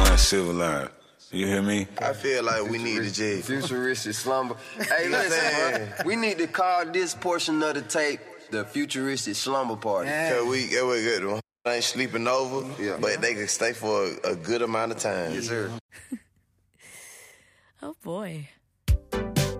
not civilized. You hear me? I feel like we need to just... Futuristic slumber. Hey, listen, bro. We need to call this portion of the tape the Futuristic Slumber Party. Cause we good. Ain't sleeping over, but they can stay for a good amount of time. Yes, sir. Oh, boy.